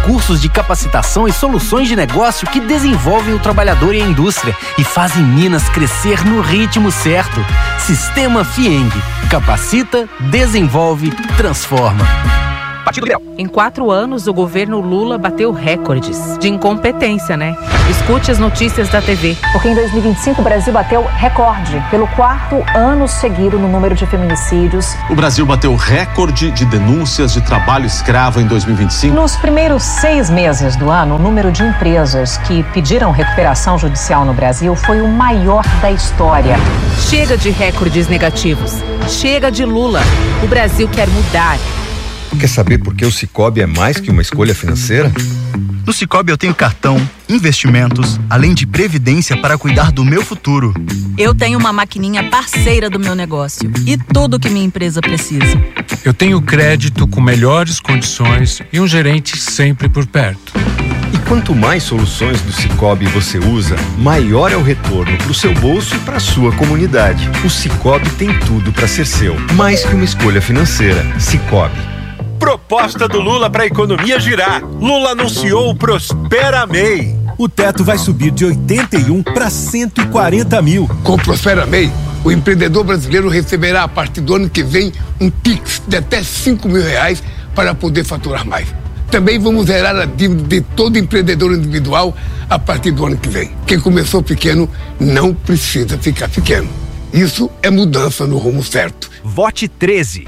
cursos de capacitação e soluções de negócio que desenvolvem o trabalhador e a indústria e fazem Minas crescer no ritmo certo. Sistema Fieng. Capacita, desenvolve, transforma. Partido Liberal. Em 4 anos, o governo Lula bateu recordes de incompetência, né? Escute as notícias da TV. Porque em 2025 o Brasil bateu recorde pelo 4º ano seguido no número de feminicídios. O Brasil bateu recorde de denúncias de trabalho escravo em 2025. Nos primeiros 6 meses do ano, o número de empresas que pediram recuperação judicial no Brasil foi o maior da história. Chega de recordes negativos. Chega de Lula. O Brasil quer mudar. Quer saber por que o Sicoob é mais que uma escolha financeira? No Sicoob eu tenho cartão, investimentos, além de previdência para cuidar do meu futuro. Eu tenho uma maquininha parceira do meu negócio e tudo que minha empresa precisa. Eu tenho crédito com melhores condições e um gerente sempre por perto. E quanto mais soluções do Sicoob você usa, maior é o retorno para o seu bolso e para a sua comunidade. O Sicoob tem tudo para ser seu, mais que uma escolha financeira. Sicoob. Proposta do Lula para a economia girar. Lula anunciou o Prospera MEI. O teto vai subir de 81 para 140 mil. Com o Prospera MEI, o empreendedor brasileiro receberá a partir do ano que vem um Pix de até R$5.000 para poder faturar mais. Também vamos zerar a dívida de todo empreendedor individual a partir do ano que vem. Quem começou pequeno não precisa ficar pequeno. Isso é mudança no rumo certo. Vote 13.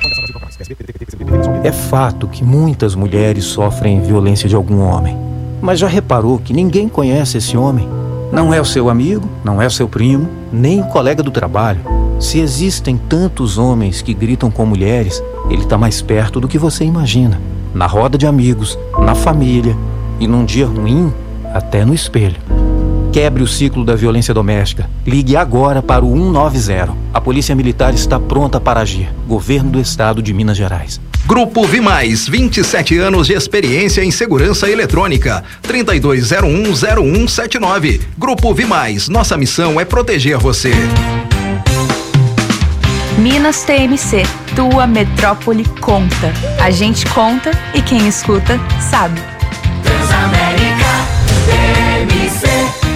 É fato que muitas mulheres sofrem violência de algum homem. Mas já reparou que ninguém conhece esse homem? Não é o seu amigo, não é o seu primo, nem o colega do trabalho. Se existem tantos homens que gritam com mulheres, ele está mais perto do que você imagina. Na roda de amigos, na família e num dia ruim, até no espelho. Quebre o ciclo da violência doméstica. Ligue agora para o 190. A Polícia Militar está pronta para agir. Governo do Estado de Minas Gerais. Grupo Vimais, 27 anos de experiência em segurança eletrônica. 32010179. Grupo Vimais, nossa missão é proteger você. Minas TMC, tua metrópole conta. A gente conta e quem escuta sabe. Transamérica TMC.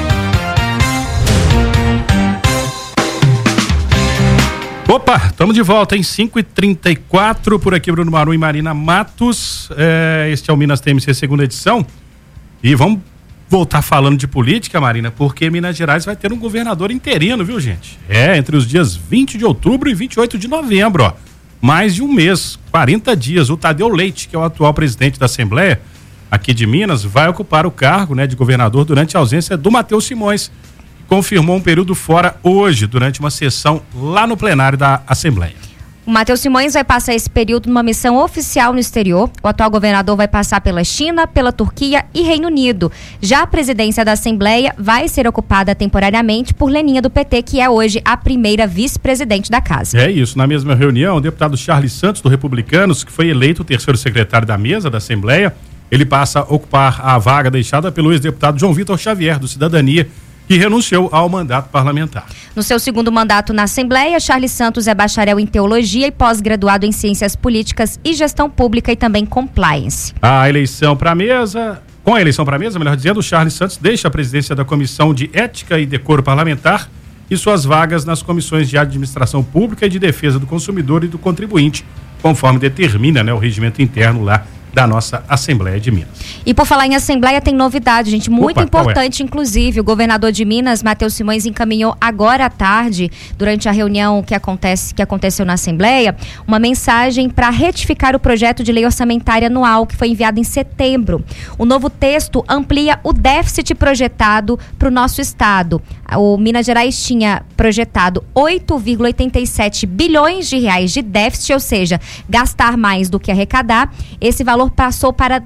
Opa, estamos de volta em 5h34, por aqui Bruno Marum e Marina Matos. Este é o Minas TMC segunda edição. E vamos voltar falando de política, Marina, porque Minas Gerais vai ter um governador interino, viu, gente? Entre os dias 20 de outubro e 28 de novembro, ó. Mais de um mês, 40 dias. O Tadeu Leite, que é o atual presidente da Assembleia aqui de Minas, vai ocupar o cargo, né, de governador durante a ausência do Matheus Simões. Confirmou um período fora hoje, durante uma sessão lá no plenário da Assembleia. O Matheus Simões vai passar esse período numa missão oficial no exterior. O atual governador vai passar pela China, pela Turquia e Reino Unido. Já a presidência da Assembleia vai ser ocupada temporariamente por Leninha do PT, que é hoje a primeira vice-presidente da casa. É isso. Na mesma reunião, o deputado Charles Santos, do Republicanos, que foi eleito o terceiro secretário da mesa da Assembleia, ele passa a ocupar a vaga deixada pelo ex-deputado João Vitor Xavier, do Cidadania, que renunciou ao mandato parlamentar. No seu segundo mandato na Assembleia, Charles Santos é bacharel em Teologia e pós-graduado em Ciências Políticas e Gestão Pública e também Compliance. Com a eleição para a mesa, melhor dizendo, Charles Santos deixa a presidência da Comissão de Ética e Decoro Parlamentar e suas vagas nas comissões de Administração Pública e de Defesa do Consumidor e do Contribuinte, conforme determina, né, o regimento interno lá da nossa Assembleia de Minas. E por falar em Assembleia, tem novidade, gente, muito importante, inclusive. O governador de Minas, Matheus Simões, encaminhou agora à tarde, durante a reunião que aconteceu na Assembleia, uma mensagem para retificar o projeto de lei orçamentária anual, que foi enviado em setembro. O novo texto amplia o déficit projetado para o nosso estado. O Minas Gerais tinha projetado 8,87 bilhões de reais de déficit, ou seja, gastar mais do que arrecadar. Esse valor passou para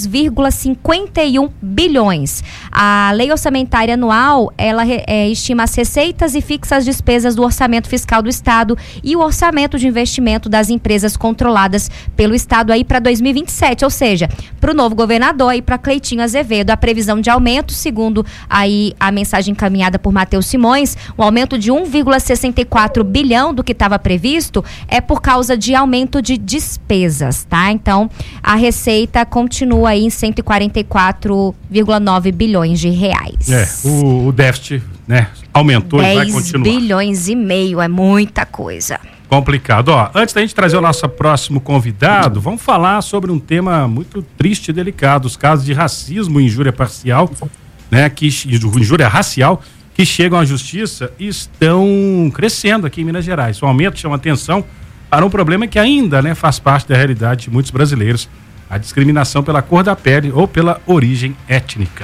10,51 bilhões. A lei orçamentária anual, ela estima as receitas e fixa as despesas do orçamento fiscal do estado e o orçamento de investimento das empresas controladas pelo estado aí para 2027, ou seja, para o novo governador e para Cleitinho Azevedo, a previsão de aumento, segundo aí a mensagem encaminhada por por Matheus Simões, o aumento de 1,64 bilhão do que estava previsto é por causa de aumento de despesas, tá? Então, a receita continua aí em 144,9 bilhões de reais. O déficit, né, aumentou e vai continuar. 10 bilhões e meio, é muita coisa. Complicado. Ó, antes da gente trazer o nosso próximo convidado, vamos falar sobre um tema muito triste e delicado, os casos de racismo e injúria parcial, né, injúria racial, que chegam à justiça e estão crescendo aqui em Minas Gerais. O aumento chama atenção para um problema que ainda, né, faz parte da realidade de muitos brasileiros, a discriminação pela cor da pele ou pela origem étnica.